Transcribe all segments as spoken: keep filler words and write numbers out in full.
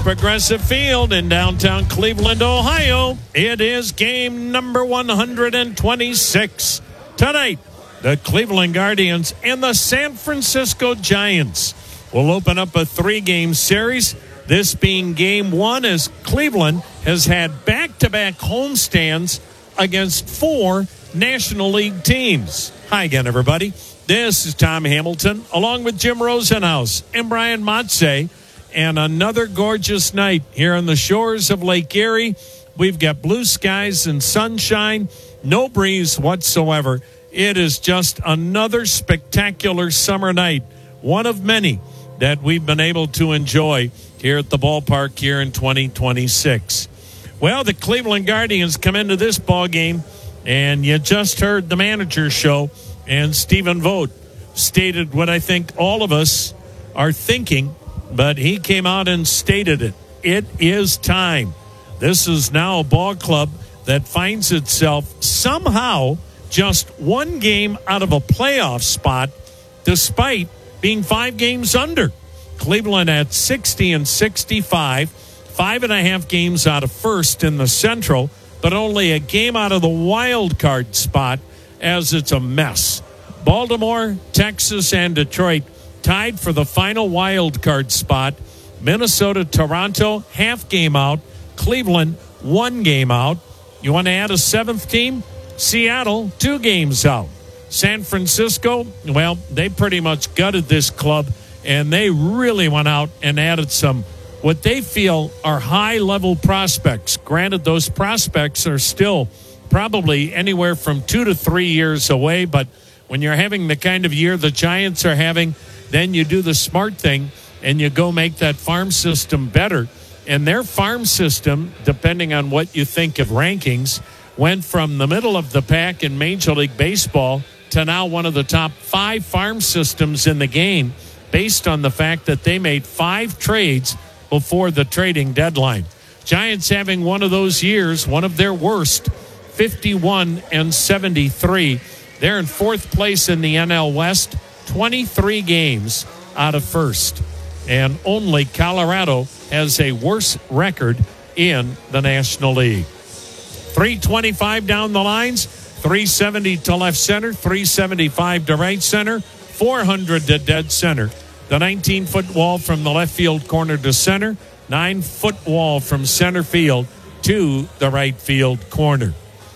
Progressive Field in downtown Cleveland, Ohio. It is game number one hundred twenty-six. Tonight, the Cleveland Guardians and the San Francisco Giants will open up a three-game series. This being game one, as Cleveland has had back-to-back homestands against four National League teams. Hi again, everybody. This is Tom Hamilton, along with Jim Rosenhaus and Brian Motze. And another gorgeous night here on the shores of Lake Erie. We've got blue skies and sunshine, no breeze whatsoever. It is just another spectacular summer night, one of many that we've been able to enjoy here at the ballpark here in twenty twenty-six. Well, the Cleveland Guardians come into this ball game, and you just heard the manager's show, and Stephen Vogt stated what I think all of us are thinking, but he came out and stated it. It is time. This is now a ball club that finds itself somehow just one game out of a playoff spot, despite being five games under. Cleveland at sixty and sixty-five, five and a half games out of first in the Central, but only a game out of the wild card spot, as it's a mess. Baltimore, Texas, and Detroit tied for the final wild card spot. Minnesota, Toronto, half game out. Cleveland, one game out. You want to add a seventh team? Seattle, two games out. San Francisco, well, they pretty much gutted this club, and they really went out and added some what they feel are high-level prospects. Granted, those prospects are still probably anywhere from two to three years away, but when you're having the kind of year the Giants are having, then you do the smart thing and you go make that farm system better. And their farm system, depending on what you think of rankings, went from the middle of the pack in Major League Baseball to now one of the top five farm systems in the game, based on the fact that they made five trades before the trading deadline. Giants having one of those years, one of their worst, fifty-one and seventy-three. They're in fourth place in the N L West, twenty-three games out of first. And only Colorado has a worse record in the National League. three twenty-five down the lines, three seventy to left center, three seventy-five to right center, four hundred to dead center. The nineteen-foot wall from the left field corner to center, nine-foot wall from center field to the right field corner.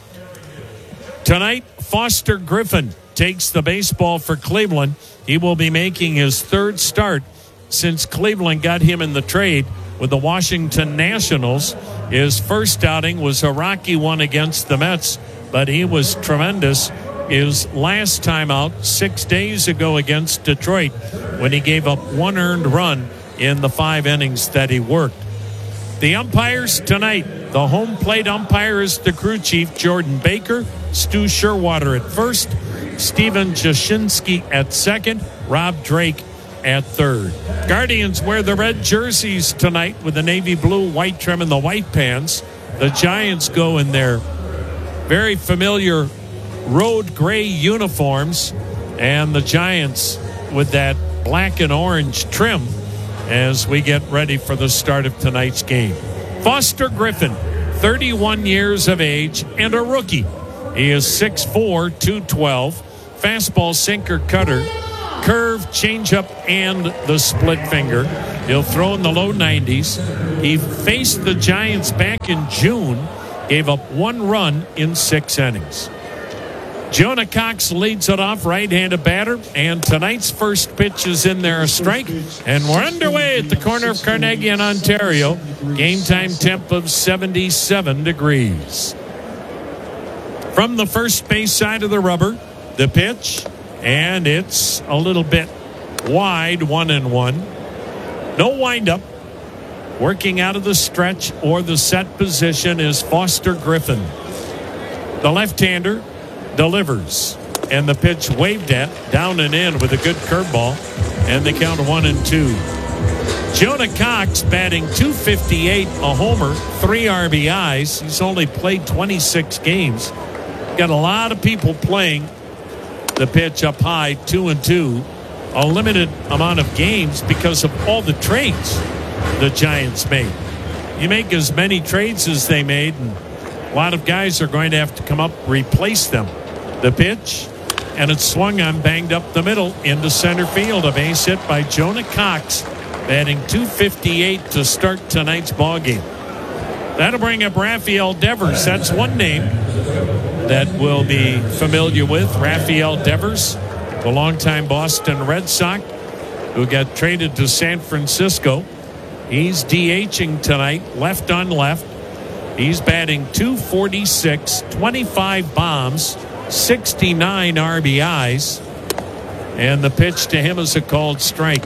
Tonight, Foster Griffin takes the baseball for Cleveland. He will be making his third start since Cleveland got him in the trade with the Washington Nationals. His first outing was a rocky one against the Mets, but he was tremendous. His last time out six days ago against Detroit, when he gave up one earned run in the five innings that he worked. The umpires tonight, the home plate umpire is the crew chief, Jordan Baker. Stu Sherwater at first, Steven Jashinsky at second, Rob Drake at third. Guardians wear the red jerseys tonight with the navy blue, white trim, and the white pants. The Giants go in their very familiar road gray uniforms, and the Giants with that black and orange trim as we get ready for the start of tonight's game. Foster Griffin, thirty-one years of age and a rookie. He is six foot four, two twelve, fastball, sinker, cutter, curve, changeup, and the split finger. He'll throw in the low nineties. He faced the Giants back in June, gave up one run in six innings. Jonah Cox leads it off, right-handed batter, and tonight's first pitch is in there, a strike, and we're underway at the corner of Carnegie and Ontario. Game time temp of seventy-seven degrees. From the first base side of the rubber, the pitch, and it's a little bit wide, one and one. No windup. Working out of the stretch or the set position is Foster Griffin. The left-hander delivers, and the pitch waved at, down and in with a good curveball, and they count one and two. Jonah Cox batting two fifty-eight, a homer, three R B Is. He's only played twenty-six games. Got a lot of people playing the pitch up high, two and two. A limited amount of games because of all the trades. the Giants made. You make as many trades as they made, and a lot of guys are going to have to come up, replace them. The pitch, and it's swung on, banged up the middle into center field. A base hit by Jonah Cox, batting two fifty-eight to start tonight's ball game. That'll bring up Rafael Devers. That's one name that we'll be familiar with. Rafael Devers, the longtime Boston Red Sox, who got traded to San Francisco. He's DHing tonight, left on left. He's batting two forty-six, twenty-five bombs, sixty-nine R B Is. And the pitch to him is a called strike.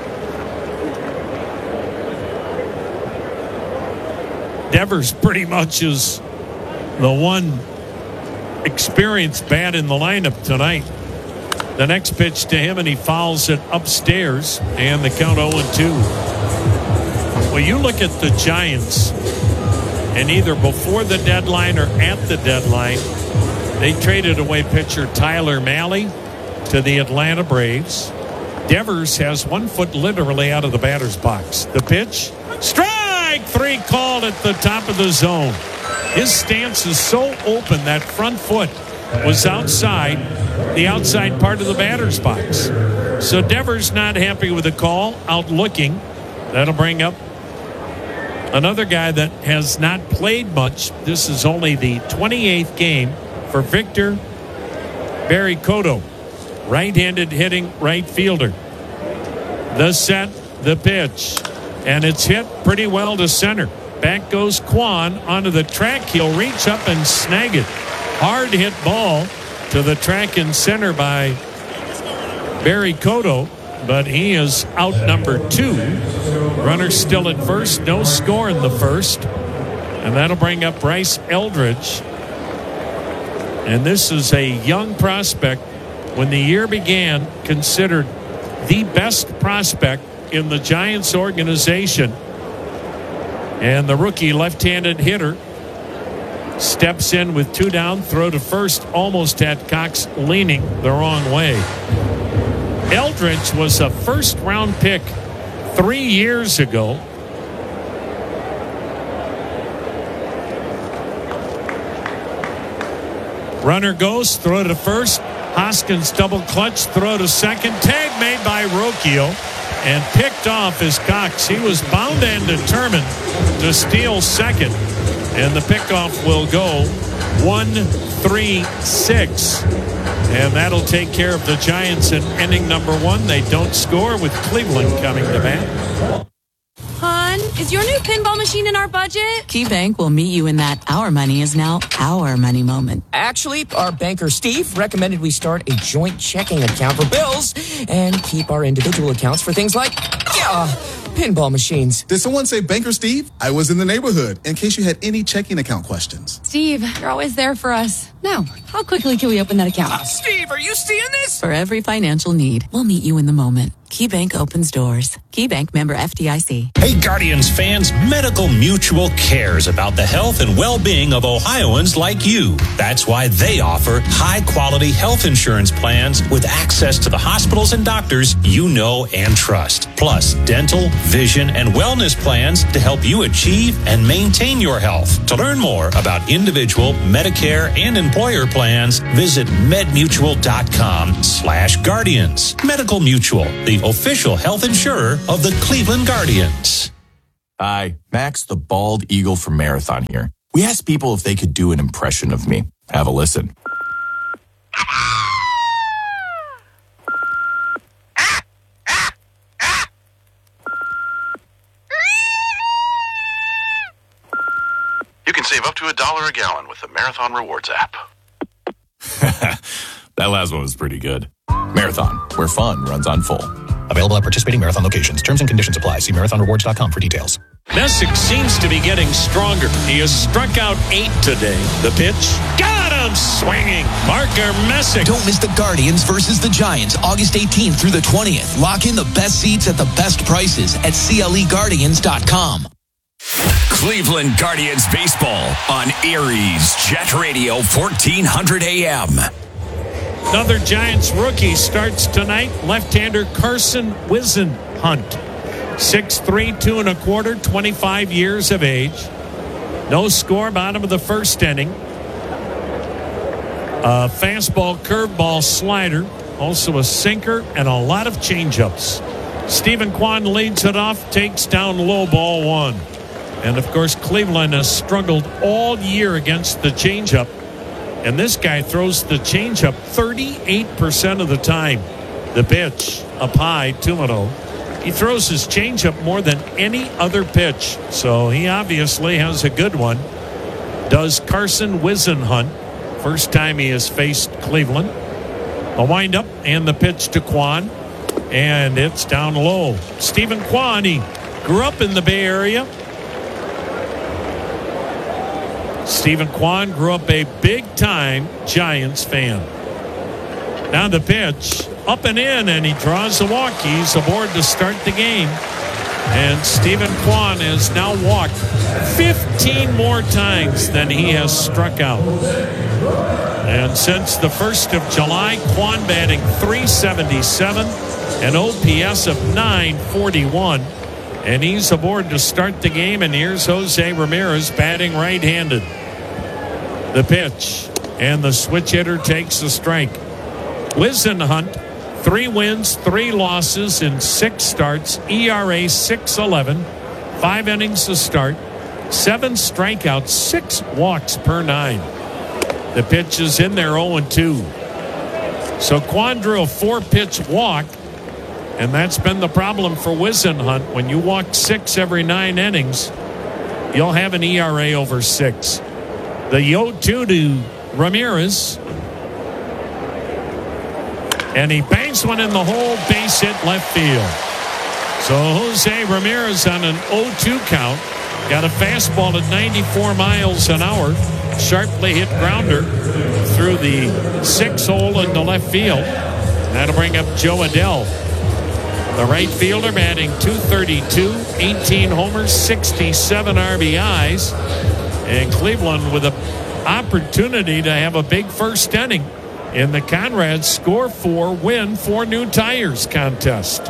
Devers pretty much is the one experienced bat in the lineup tonight. The next pitch to him, and he fouls it upstairs, and the count oh and two. Well, you look at the Giants, and either before the deadline or at the deadline, they traded away pitcher Tyler Mahle to the Atlanta Braves. Devers has one foot literally out of the batter's box. The pitch, strike three called at the top of the zone. His stance is so open that front foot was outside the outside part of the batter's box. So Devers not happy with the call, out looking. That'll bring up another guy that has not played much. This is only the twenty-eighth game for Victor Barry-Cotto, right-handed hitting right fielder. The set, the pitch, and it's hit pretty well to center. Back goes Kwan onto the track. He'll reach up and snag it. Hard hit ball to the track and center by Barry-Cotto, but he is out number two. Runner still at first, no score in the first. And that'll bring up Bryce Eldridge. And this is a young prospect. When the year began, considered the best prospect in the Giants organization. And the rookie left-handed hitter steps in with two down, throw to first, almost had Cox leaning the wrong way. Eldridge was a first-round pick three years ago. Runner goes, throw to first. Hoskins double clutch, throw to second. Tag made by Rocchio and picked off as Cox. He was bound and determined to steal second. And the pickoff will go one three six. And that'll take care of the Giants in inning number one. They don't score with Cleveland coming to bat. Hon, is your new pinball machine in our budget? KeyBank will meet you in that our money is now our money moment. Actually, our banker Steve recommended we start a joint checking account for bills and keep our individual accounts for things like, yeah, pinball machines. Did someone say Banker Steve? I was in the neighborhood in case you had any checking account questions. Steve, you're always there for us. Now, how quickly can we open that account? Uh, Steve, are you seeing this? For every financial need, we'll meet you in the moment. KeyBank opens doors. KeyBank, member F D I C. Hey, Guardians fans, Medical Mutual cares about the health and well-being of Ohioans like you. That's why they offer high-quality health insurance plans with access to the hospitals and doctors you know and trust. Plus, dental, vision, and wellness plans to help you achieve and maintain your health. To learn more about individual, Medicare, and employer plans, visit medmutual.com slash guardians. Medical Mutual, the official health insurer of the Cleveland Guardians. Hi, Max the Bald Eagle from Marathon here. We asked people if they could do an impression of me. Have a listen. You can save up to a dollar a gallon with the Marathon Rewards app. That last one was pretty good. Marathon, where fun runs on full. Available at participating Marathon locations. Terms and conditions apply. See marathon rewards dot com for details. Messick seems to be getting stronger. He has struck out eight today. The pitch, got him swinging. Parker Messick. Don't miss the Guardians versus the Giants, August eighteenth through the twentieth. Lock in the best seats at the best prices at C L E guardians dot com. Cleveland Guardians baseball on Aries Jet Radio fourteen hundred A M. Another Giants rookie starts tonight. Left-hander Carson Whisenhunt. six three, two and a quarter, twenty-five years of age. No score, bottom of the first inning. A fastball, curveball, slider, also a sinker, and a lot of changeups. Stephen Kwan leads it off, takes down low, ball one. And, of course, Cleveland has struggled all year against the changeup. And this guy throws the changeup thirty-eight percent of the time. The pitch up high, two and oh. He throws his changeup more than any other pitch. So he obviously has a good one. Does Carson Whisenhunt. First time he has faced Cleveland. A windup and the pitch to Kwan. And it's down low. Stephen Kwan, he grew up in the Bay Area. Stephen Kwan grew up a big-time Giants fan. Now the pitch, up and in, and he draws a walk. He's aboard to start the game. And Stephen Kwan has now walked fifteen more times than he has struck out. And since the first of July, Kwan batting three seventy-seven, an O P S of nine forty-one. And he's aboard to start the game, and here's Jose Ramirez batting right-handed. The pitch, and the switch hitter takes a strike. Whisenhunt, three wins, three losses in six starts, E R A six eleven, five innings to start, seven strikeouts, six walks per nine. The pitch is in there, oh and two. So Kwan drew a four-pitch walk, and that's been the problem for Whisenhunt. When you walk six every nine innings, you'll have an E R A over six. The oh two to Ramirez. And he bangs one in the hole, base hit left field. So Jose Ramirez on an oh two count. Got a fastball at ninety-four miles an hour. Sharply hit grounder through the six hole into left field. That'll bring up Joe Adell. The right fielder batting two thirty-two, eighteen homers, sixty-seven R B Is. And Cleveland with an opportunity to have a big first inning in the Conrad Score four Win four New Tires contest.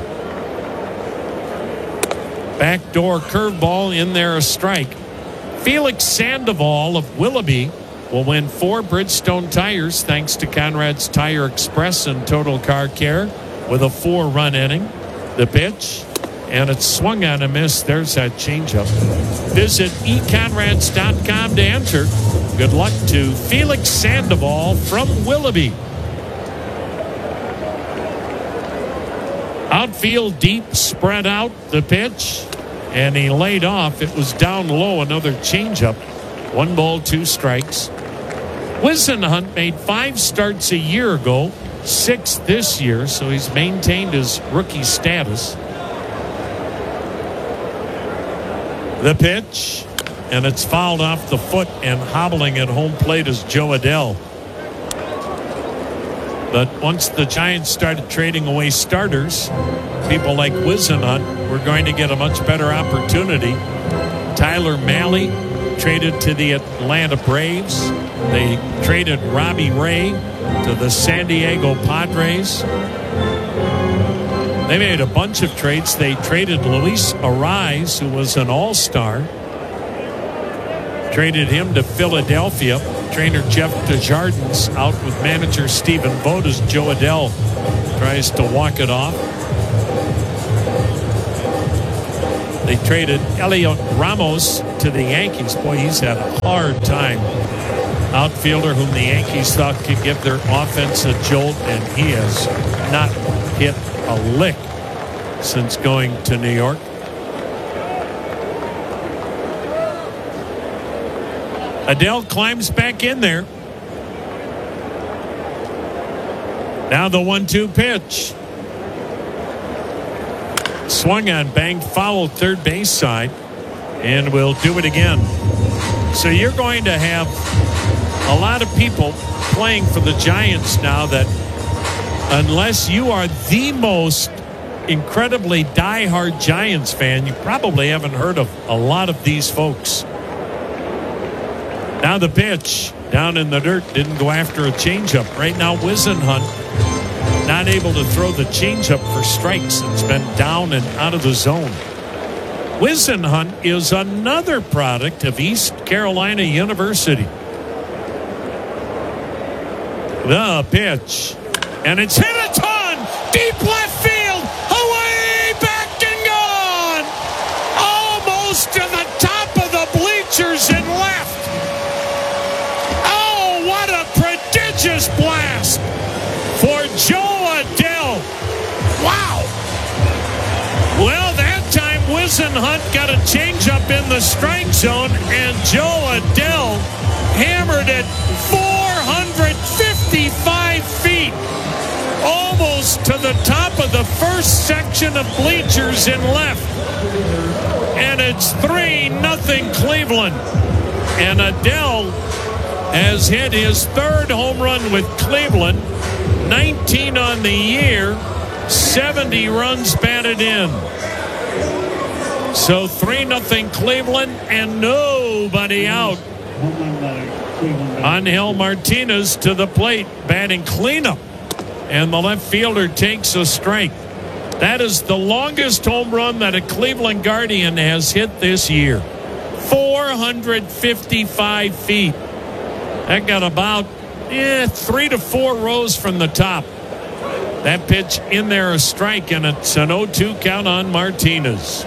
Backdoor curveball in there, a strike. Felix Sandoval of Willoughby will win four Bridgestone tires thanks to Conrad's Tire Express and Total Car Care with a four-run inning. The pitch, and it's swung on a miss. There's that changeup. Visit e conrads dot com to enter. Good luck to Felix Sandoval from Willoughby. Outfield deep, spread out, the pitch, and he laid off. It was down low, another changeup. One ball, two strikes. Whisenhunt made five starts a year ago, six this year, so he's maintained his rookie status. The pitch, and it's fouled off the foot, and hobbling at home plate is Joe Adell. But once the Giants started trading away starters, people like Whisenhunt were going to get a much better opportunity. Tyler Mahle traded to the Atlanta Braves. They traded Robbie Ray to the San Diego Padres. They made a bunch of trades. They traded Luis Arraez, who was an all-star. Traded him to Philadelphia. Trainer Jeff Desjardins out with manager Stephen Vogt as Joe Adell tries to walk it off. They traded Elliot Ramos to the Yankees. Boy, he's had a hard time. Outfielder whom the Yankees thought could give their offense a jolt, and he has not hit a lick since going to New York. Adell climbs back in there. Now the one two pitch. Swung on, banged foul third base side, and we'll do it again. So you're going to have a lot of people playing for the Giants now that, unless you are the most incredibly diehard Giants fan, you probably haven't heard of a lot of these folks. Now the pitch down in the dirt, didn't go after a changeup. Right now Whisenhunt not able to throw the changeup for strikes. It's been down and out of the zone. Whisenhunt is another product of East Carolina University. The pitch. And it's hit a ton. Deep left field. Away, back and gone. Almost to the top of the bleachers and left. Oh, what a prodigious blast for Joe Adell. Wow. Well, that time Whisenhunt got a changeup in the strike zone, and Joe Adell hammered it four hundred fifty-five feet, almost to the top of the first section of bleachers in left. And it's three nothing Cleveland. And Adell has hit his third home run with Cleveland, nineteen on the year, seventy runs batted in. So three nothing Cleveland and nobody out. Angel Martinez to the plate, batting cleanup. And the left fielder takes a strike. That is the longest home run that a Cleveland Guardian has hit this year. four hundred fifty-five feet. That got about eh, three to four rows from the top. That pitch in there, a strike, and it's an oh two count on Martinez.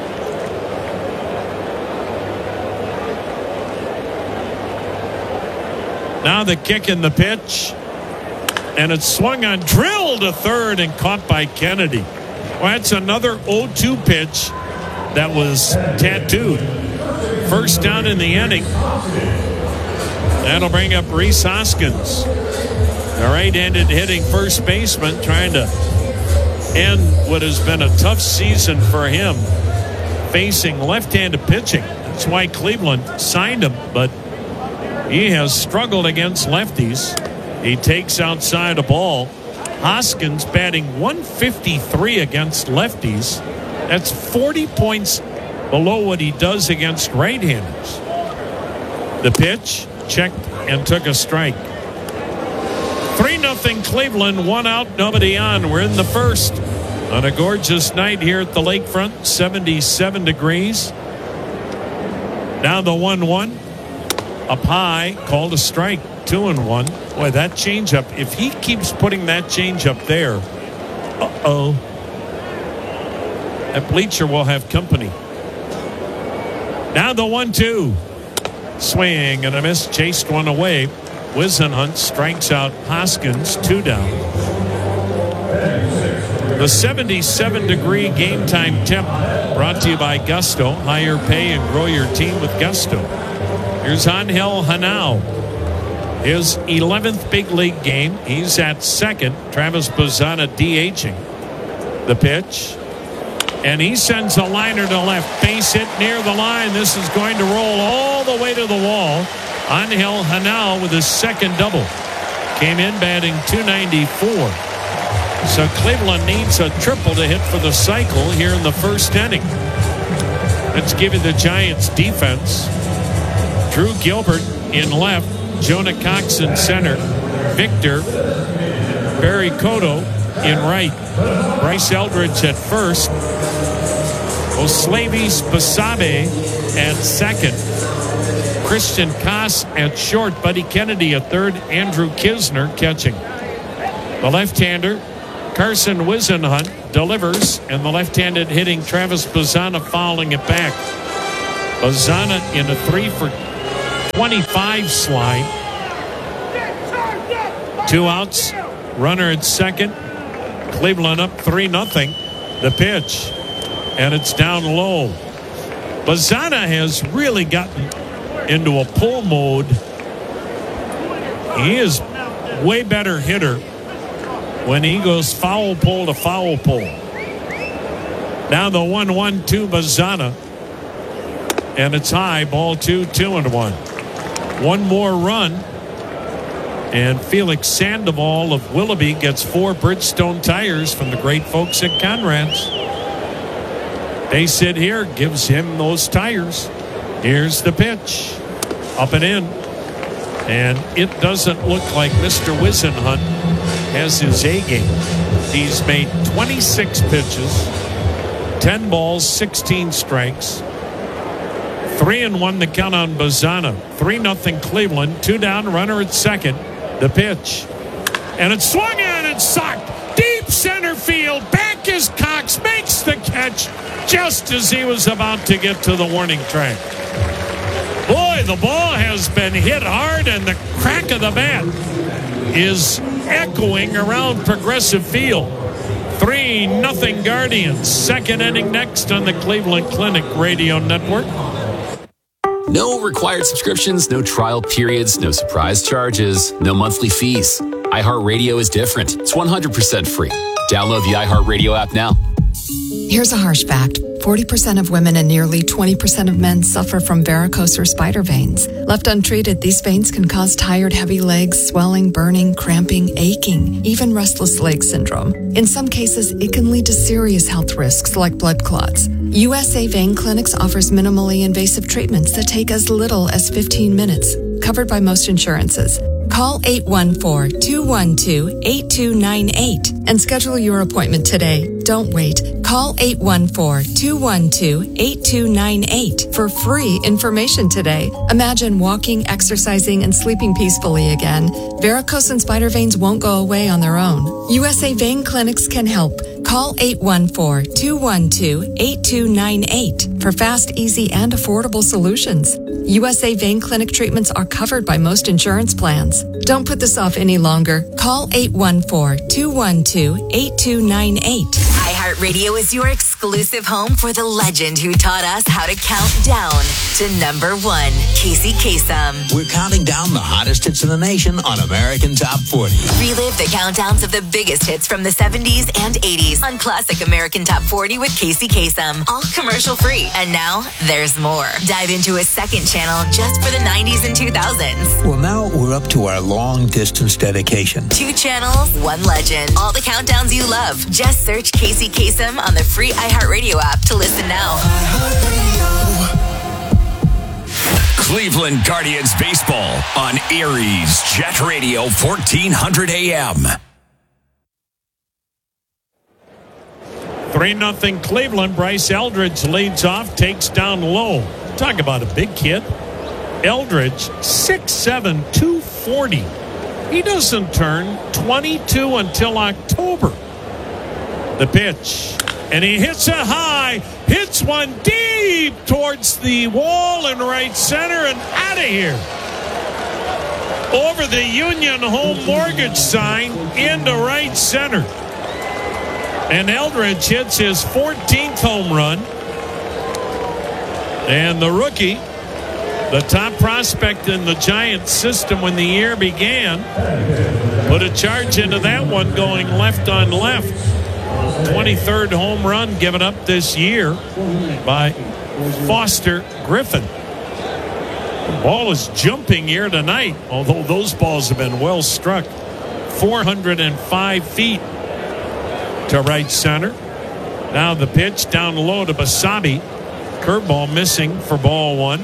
Now the kick and the pitch. And it's swung on, drilled to third and caught by Kennedy. Well, that's another oh two pitch that was tattooed. First down in the inning. That'll bring up Rhys Hoskins, the right-handed hitting first baseman, trying to end what has been a tough season for him, facing left-handed pitching. That's why Cleveland signed him, but he has struggled against lefties. He takes outside a ball. Hoskins batting one fifty-three against lefties. That's forty points below what he does against right-handers. The pitch, checked and took a strike. three nothing Cleveland, one out, nobody on. We're in the first on a gorgeous night here at the lakefront, seventy-seven degrees. Now the one one. Up high, called a strike, two and one. Boy, that changeup, if he keeps putting that changeup there, uh-oh. That bleacher will have company. Now the one two. Swing and a miss, chased one away. Whisenhunt strikes out Hoskins, two down. The seventy-seven degree game time temp brought to you by Gusto. Higher pay and grow your team with Gusto. Here's Angel Hanau. His eleventh big league game. He's at second. Travis Bazzana DHing. The pitch. And he sends a liner to left. Base hit near the line. This is going to roll all the way to the wall. Angel Hanau with his second double. Came in batting two ninety-four. So Cleveland needs a triple to hit for the cycle here in the first inning. Let's give you the Giants defense. Drew Gilbert in left. Jonah Cox in center. Victor Barry Cotto in right. Bryce Eldridge at first. Oslavis Basabe at second. Christian Koss at short. Buddy Kennedy at third. Andrew Kisner catching. The left-hander Carson Whisenhunt delivers, and the left-handed hitting Travis Bazzana fouling it back. Bazzana in a three for twenty-five slide. Two outs. Runner at second. Cleveland up three nothing. The pitch. And it's down low. Bazzana has really gotten into a pull mode. He is way better hitter when he goes foul pole to foul pole. Now the one one to Bazzana. And it's high. Ball two, two and one. One more run. And Felix Sandoval of Willoughby gets four Bridgestone tires from the great folks at Conrad's. They sit here, gives him those tires. Here's the pitch. Up and in. And it doesn't look like Mister Whisenhunt has his A game. He's made twenty-six pitches, ten balls, sixteen strikes. Three and one the count on Bazana. Three nothing Cleveland. Two down, runner at second. The pitch. And it's swung in and socked. Deep center field. Back is Cox. Makes the catch just as he was about to get to the warning track. Boy, the ball has been hit hard, and the crack of the bat is echoing around Progressive Field. three nothing Guardians. Second inning next on the Cleveland Clinic Radio Network. No required subscriptions, no trial periods, no surprise charges, no monthly fees. iHeartRadio is different. It's one hundred percent free. Download the iHeartRadio app now. Here's a harsh fact. forty percent of women and nearly twenty percent of men suffer from varicose or spider veins. Left untreated, these veins can cause tired, heavy legs, swelling, burning, cramping, aching, even restless leg syndrome. In some cases, it can lead to serious health risks like blood clots. U S A Vein Clinics offers minimally invasive treatments that take as little as fifteen minutes, covered by most insurances. Call eight one four, two one two, eight two nine eight and schedule your appointment today. Don't wait. Call eight one four, two one two, eight two nine eight for free information today. Imagine walking, exercising, and sleeping peacefully again. Varicose and spider veins won't go away on their own. U S A Vein Clinics can help. Call eight one four, two one two, eight two nine eight for fast, easy, and affordable solutions. U S A Vein Clinic treatments are covered by most insurance plans. Don't put this off any longer. Call eight one four, two one two, eight two nine eight. iHeartRadio is your exclusive home for the legend who taught us how to count down to number one, Casey Kasem. We're counting down the hottest hits in the nation on American Top forty. Relive the countdowns of the biggest hits from the seventies and eighties on Classic American Top forty with Casey Kasem. All commercial free. And now there's more. Dive into a second channel just for the nineties and two thousands. Well, now we're up to our long distance dedication. Two channels, one legend. All the countdowns you love. Just search Casey Kasem on the free iHeartRadio app to listen now. Cleveland Guardians baseball on Aries Jet Radio fourteen hundred A M. three nothing Cleveland. Bryce Eldridge leads off, takes down low. Talk about a big kid. Eldridge, six seven, two forty. He doesn't turn twenty-two until October. The pitch. And he hits it high. Hits one deep towards the wall in right center and out of here. Over the Union Home Mortgage sign into right center. And Eldridge hits his fourteenth home run. And the rookie, the top prospect in the Giants system when the year began, put a charge into that one going left on left. twenty-third home run given up this year by Foster Griffin. The ball is jumping here tonight, although those balls have been well struck. four hundred five feet to right center. Now the pitch down low to Basabe. Curveball missing for ball one.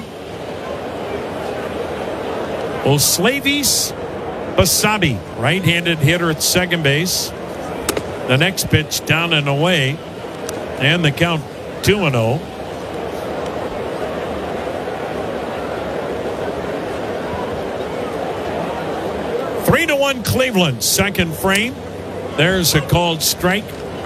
Oslavis Basabe, right-handed hitter at second base. The next pitch down and away, and the count two and oh. Three to one Cleveland. Second frame. There's a called strike.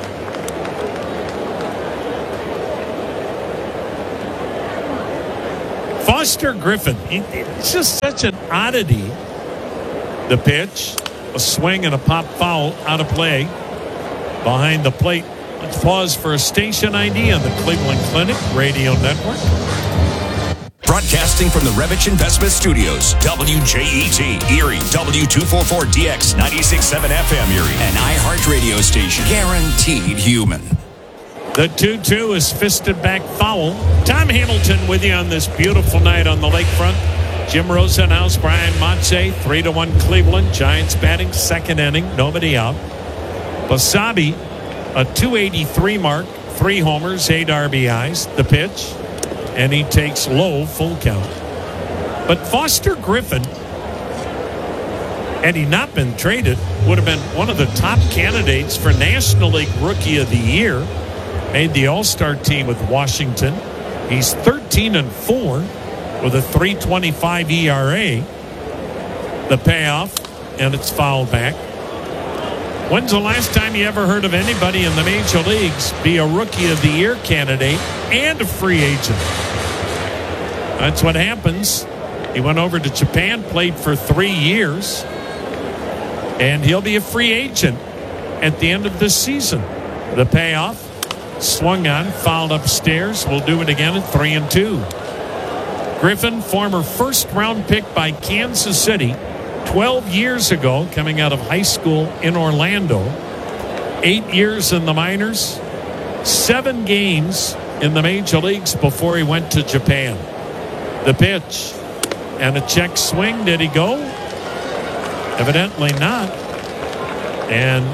Foster Griffin. It's just such an oddity. The pitch, a swing and a pop foul out of play. Behind the plate, let's pause for a station I D on the Cleveland Clinic Radio Network. Broadcasting from the Revich Investment Studios, W J E T, Erie, W two forty-four D X, ninety-six point seven F M Erie, an iHeart radio station, guaranteed human. The two two is fisted back foul. Tom Hamilton with you on this beautiful night on the lakefront. Jim Rosenhaus, Brian Motze, three to one Cleveland. Giants batting second inning, nobody out. Basabe, a two eighty-three mark, three homers, eight R B Is. The pitch, and he takes low, full count. But Foster Griffin, had he not been traded, would have been one of the top candidates for National League Rookie of the Year. Made the All-Star team with Washington. He's thirteen and four with a three twenty-five E R A. The payoff, and it's fouled back. When's the last time you ever heard of anybody in the major leagues be a Rookie of the Year candidate and a free agent? That's what happens. He went over to Japan, played for three years, and he'll be a free agent at the end of this season. The payoff, swung on, fouled upstairs. We'll do it again at three and two. Griffin, former first-round pick by Kansas City twelve years ago, coming out of high school in Orlando. Eight years in the minors, seven games in the major leagues before he went to Japan. The pitch and a check swing. Did he go? Evidently not. And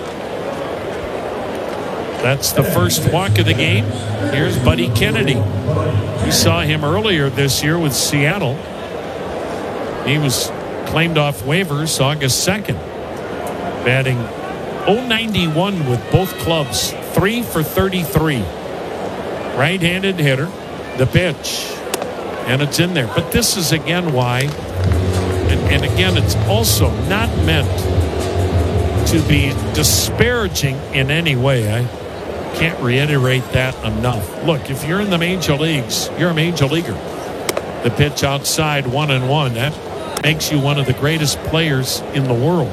that's the first walk of the game. Here's Buddy Kennedy. We saw him earlier this year with Seattle. He was claimed off waivers August second. Batting oh ninety-one with both clubs. three for thirty-three. Right-handed hitter. The pitch. And it's in there. But this is again why, and, and again, it's also not meant to be disparaging in any way. I can't reiterate that enough. Look, if you're in the major leagues, you're a major leaguer. The pitch outside, one and one. That makes you one of the greatest players in the world.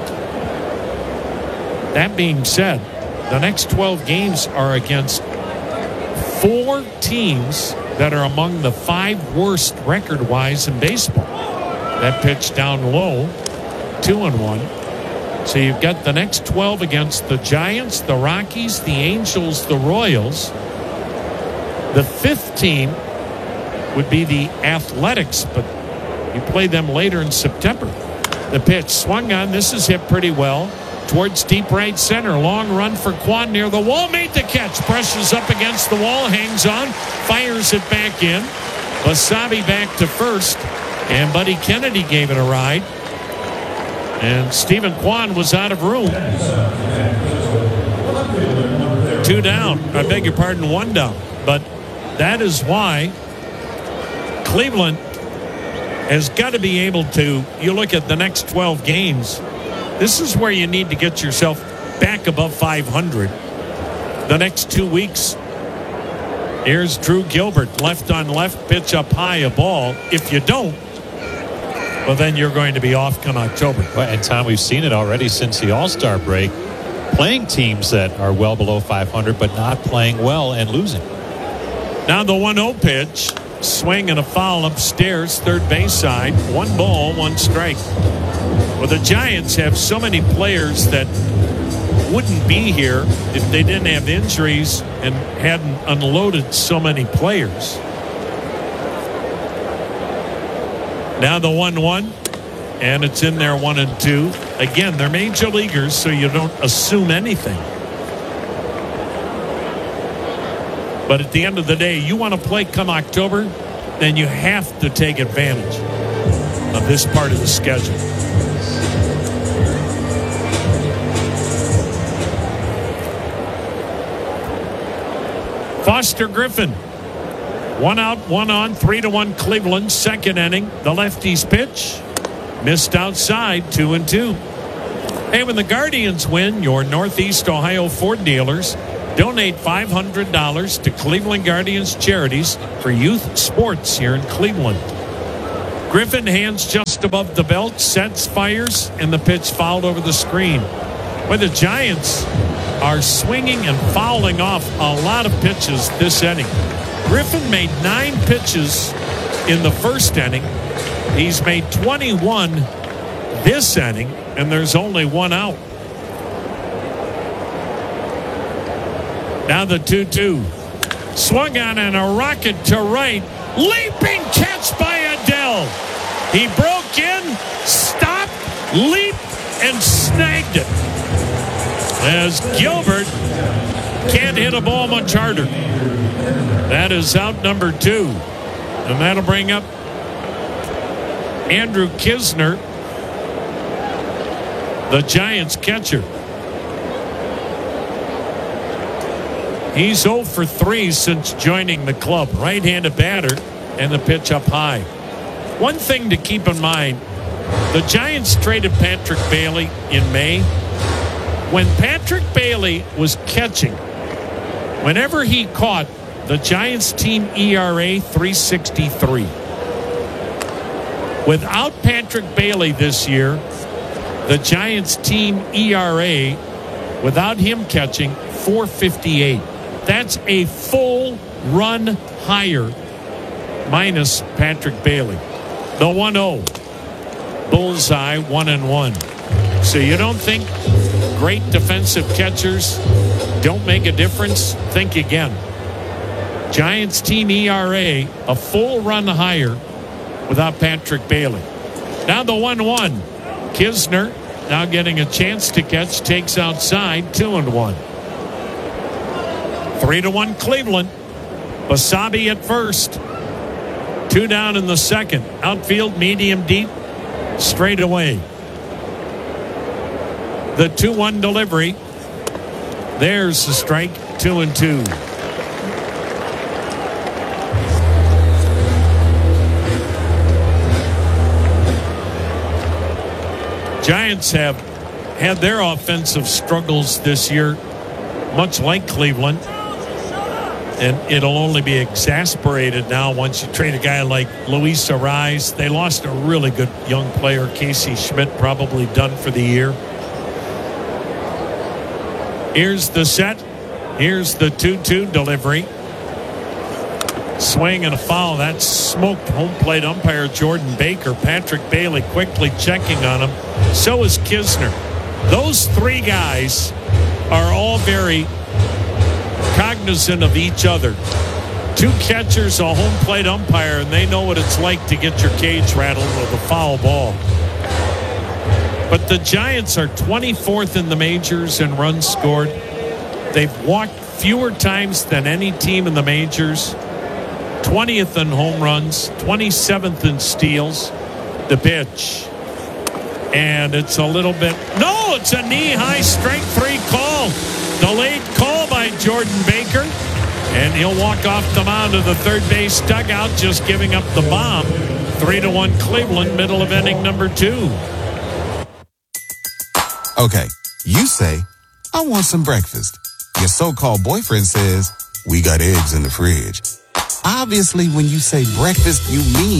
That being said, the next twelve games are against four teams that are among the five worst record-wise in baseball. That pitch down low, two and one. So you've got the next twelve against the Giants, the Rockies, the Angels, the Royals. The fifth team would be the Athletics, but you play them later in September. The pitch swung on. This is hit pretty well towards deep right center. Long run for Kwan near the wall. Made the catch. Brushes up against the wall. Hangs on. Fires it back in. Wasabi back to first. And Buddy Kennedy gave it a ride. And Stephen Kwan was out of room. Two down. I beg your pardon, one down. But that is why Cleveland has got to be able to, you look at the next twelve games, this is where you need to get yourself back above five hundred. The next two weeks, here's Drew Gilbert, left on left, pitch up high, a ball. If you don't, well, then you're going to be off come October. Well, and Tom, we've seen it already since the All-Star break. Playing teams that are well below five hundred, but not playing well and losing. Now the one oh pitch. Swing and a foul upstairs, third base side. One ball, one strike. Well, the Giants have so many players that wouldn't be here if they didn't have injuries and hadn't unloaded so many players. Now the one one, and it's in there one and two. Again, they're major leaguers, so you don't assume anything. But at the end of the day, you want to play come October, then you have to take advantage of this part of the schedule. Foster Griffin. One out, one on, three to one Cleveland. Second inning. The lefty's pitch. Missed outside, two and two. Hey, when the Guardians win, your Northeast Ohio Ford dealers donate five hundred dollars to Cleveland Guardians Charities for youth sports here in Cleveland. Griffin hands just above the belt, sets, fires, and the pitch fouled over the screen. Where the Giants are swinging and fouling off a lot of pitches this inning. Griffin made nine pitches in the first inning. He's made twenty-one this inning, and there's only one out. Now the two two. Swung on and a rocket to right. Leaping catch by Adele. He broke in, stopped, leaped, and snagged it. As Gilbert can't hit a ball much harder. That is out number two. And that'll bring up Andrew Kisner, the Giants catcher. He's oh for three since joining the club. Right-handed batter, and the pitch up high. One thing to keep in mind, the Giants traded Patrick Bailey in May. When Patrick Bailey was catching, whenever he caught, the Giants team E R A three sixty-three. Without Patrick Bailey this year, the Giants team E R A, without him catching, four fifty-eight. That's a full run higher minus Patrick Bailey. The one oh. Bullseye, one and one. So you don't think great defensive catchers don't make a difference? Think again. Giants team E R A, a full run higher without Patrick Bailey. Now the one one. Kisner now getting a chance to catch, takes outside, two and one. Three to one Cleveland. Basabe at first. Two down in the second. Outfield, medium deep, straight away. The two one delivery. There's the strike, two and two. Giants have had their offensive struggles this year, much like Cleveland. And it'll only be exasperated now once you trade a guy like Luis Arraez. They lost a really good young player, Casey Schmidt, probably done for the year. Here's the set. Here's the two two delivery. Swing and a foul. That's smoked home plate umpire Jordan Baker. Patrick Bailey quickly checking on him. So is Kisner. Those three guys are all very cognizant of each other. Two catchers, a home plate umpire, and they know what it's like to get your cage rattled with a foul ball. But the Giants are twenty-fourth in the majors in runs scored. They've walked fewer times than any team in the majors. twentieth in home runs, twenty-seventh in steals. The pitch. And it's a little bit, no, it's a knee-high strike three call. Delayed call by Jordan Baker. And he'll walk off the mound of the third base dugout, just giving up the bomb. Three to one Cleveland, middle of inning number two. Okay, you say, I want some breakfast. Your so-called boyfriend says, we got eggs in the fridge. Obviously, when you say breakfast, you mean